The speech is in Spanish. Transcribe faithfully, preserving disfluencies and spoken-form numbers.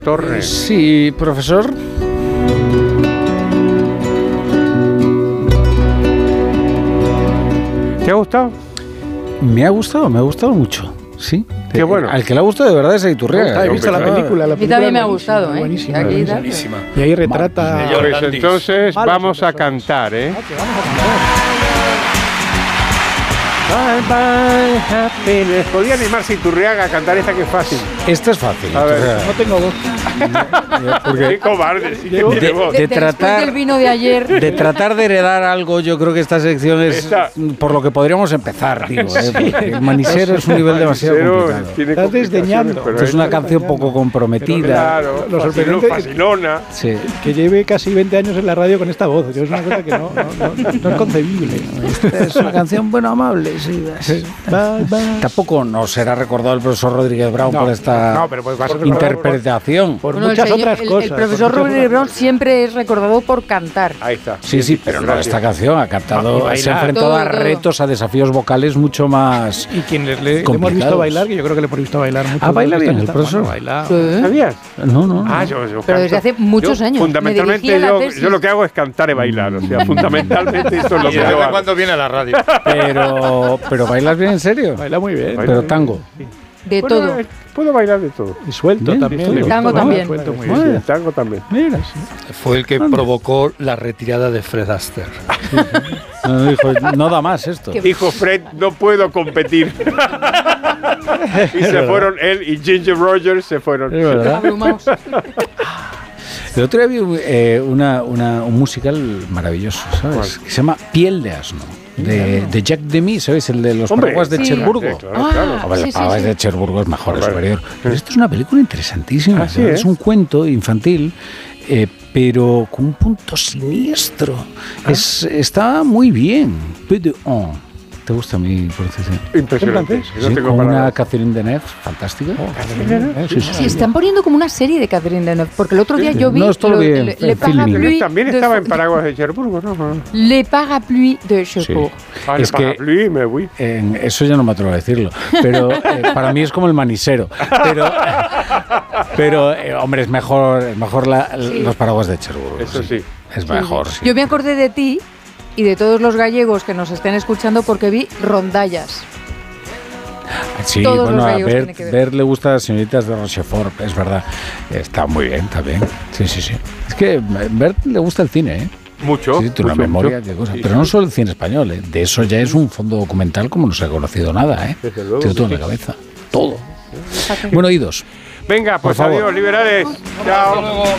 Torres. Sí, profesor. ¿Te ha gustado? Me ha gustado, me ha gustado mucho. Sí. Qué bueno. Al que le ha gustado de verdad es a Iturriaga. He visto la película, la A mí película también me ha buenísima, gustado, ¿eh? buenísima, Aquí, buenísima. Buenísima. Y ahí retrata... Pues entonces Malas vamos a personas. cantar, ¿eh? Ah, que vamos a cantar. Bye bye happiness. Podía animarse Iturriaga a cantar esta que es fácil. Esta es fácil. A ver. Iturriaga. No tengo voz. Qué cobarde, sí que De- tiene de- voz. de- De- después tratar- del vino de ayer. De tratar de heredar algo, yo creo que esta sección es Esta- por lo que podríamos empezar, digo. ¿eh? Porque el manisero es un nivel demasiado Manisero complicado. tiene Estás complicaciones, desdeñando. pero Esto es una esta- canción poco comprometida. Claro, Lo facilona- sorprendente es- facilona. Sí. Que lleve casi veinte años en la radio con esta voz. Que es una cosa que no, no, no, no es concebible. Es una canción, bueno, amable, sí. Bye, bye. Tampoco nos será recordado el profesor Rodríguez Brown No, por esta no, pero pues va a ser recordado interpretación. Por Bueno, el muchas señor- otras el- cosas. El por profesor muchas Rodríguez otras Brown cosas. siempre es recordado por cantar. Ahí está. Sí, sí, pero no Gracias. esta canción. Ha No, y cantado, bailar. se ha enfrentado Todo, a todo. retos, a desafíos vocales mucho más. Y quienes le, le hemos Complicados. visto bailar, que yo creo que le hemos visto bailar mucho. Ah, baila Está- bien el está- profesor. bueno, baila. Sí. ¿Sabías? No, no. Ah, no. yo, yo Pero desde canto. hace muchos Yo, años. Fundamentalmente, Me dirigí a la yo, tesis. yo lo que hago es cantar y bailar. O sea, fundamentalmente eso es lo Y que de yo vez en hago. cuando viene a la radio. Pero, pero bailas bien en serio. Baila muy bien. Pero tango. De Bueno, todo. eh, Puedo bailar de todo. Y suelto Bien, también. todo. le he visto Tango bailar, también. suelto muy Sí, bien. sí, tango también. Mira. Fue el que provocó la retirada de Fred Astaire. No, dijo, no da más esto. Qué- Dijo Fred, no puedo competir. Y se fueron él y Ginger Rogers se fueron. Es verdad. Abrumados. El otro día vi eh, una, una, un musical maravilloso, ¿sabes? ¿Cuál? Que se llama Piel de asno, de, de Jack Demy, ¿sabes? El de los Hombre. paraguas de Sí. Cherburgo. Sí, claro, claro. Ah, Hombre, sí, los sí, paraguas sí. de Cherburgo es mejor, es Vale. superior. Pero esto es una película interesantísima. Ah, sí, ¿sabes? ¿eh? Es un cuento infantil, eh, pero con un punto siniestro. Ah. Es, está muy bien. Peu de un. ¿Te gusta mi pronunciación? Impresionante. ¿En No Sí, tengo con una palabras. Catherine Deneuve fantástica. Eh, sí, sí, Sí, están poniendo como una serie de Catherine Deneuve, porque el otro día yo vi No, esto lo vi en- le, en le filming. Parapluie También de estaba Fo- en Paraguas de Cherburgo, ¿no? Le Parapluie de Cherbourg. Ah, Es le que parapluie, me voy. En- eso ya no me atrevo a decirlo, pero eh, para mí es como el manisero. Pero, pero eh, hombre, es mejor, es mejor la- los paraguas de Cherburgo. Eso sí. Es mejor, sí. Yo me acordé de ti y de todos los gallegos que nos estén escuchando porque vi Rondallas. Sí, todos bueno, los a gallegos ver, tienen que ver. ver le gusta a las señoritas de Rochefort, es verdad. Está muy bien, está bien. Sí, sí, sí. Es que eh, Bert le gusta el cine, ¿eh? Mucho. Sí, tiene una mucho, memoria mucho. de cosas. Sí, Pero sí. no solo el cine español, ¿eh? De eso ya es un fondo documental como no se ha conocido nada, ¿eh? Desde luego, Tiene todo sí. en la cabeza. Todo. Bueno, oídos. Venga, pues Por favor. adiós, liberales. Chao.